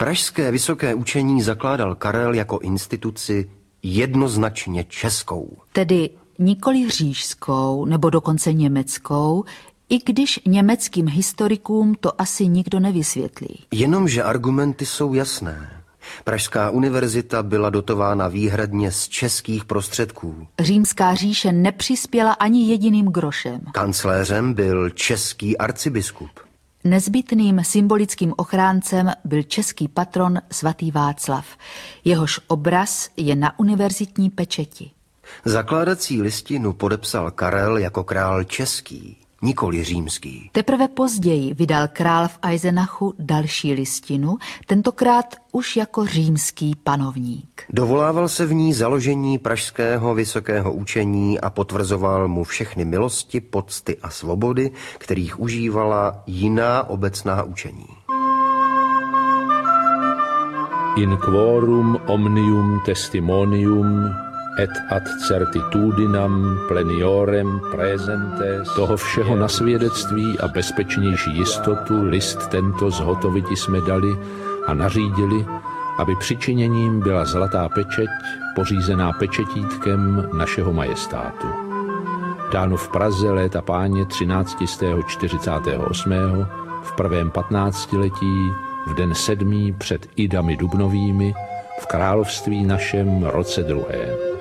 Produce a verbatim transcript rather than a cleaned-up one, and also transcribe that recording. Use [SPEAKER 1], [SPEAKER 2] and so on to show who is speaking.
[SPEAKER 1] Pražské vysoké učení zakládal Karel jako instituci jednoznačně českou.
[SPEAKER 2] Tedy nikoli říšskou nebo dokonce německou, i když německým historikům to asi nikdo nevysvětlí.
[SPEAKER 1] Jenomže argumenty jsou jasné. Pražská univerzita byla dotována výhradně z českých prostředků.
[SPEAKER 2] Římská říše nepřispěla ani jediným grošem.
[SPEAKER 1] Kancléřem byl český arcibiskup.
[SPEAKER 2] Nezbytným symbolickým ochráncem byl český patron svatý Václav. Jehož obraz je na univerzitní pečeti.
[SPEAKER 1] Zakládací listinu podepsal Karel jako král český, nikoli římský.
[SPEAKER 2] Teprve později vydal král v Eisenachu další listinu, tentokrát už jako římský panovník.
[SPEAKER 1] Dovolával se v ní založení pražského vysokého učení a potvrzoval mu všechny milosti, pocty a svobody, kterých užívala jiná obecná učení.
[SPEAKER 3] In quorum omnium testimonium et ad certitudinam pleniorem presentes. Toho všeho na svědectví a bezpečnější jistotu list tento zhotoviti jsme dali a nařídili, aby přičiněním byla zlatá pečeť, pořízená pečetítkem našeho majestátu. Dáno v Praze léta páně třináct set čtyřicet osm v prvém patnáctiletí, v den sedmý před Idami dubnovými, v království našem roce druhém.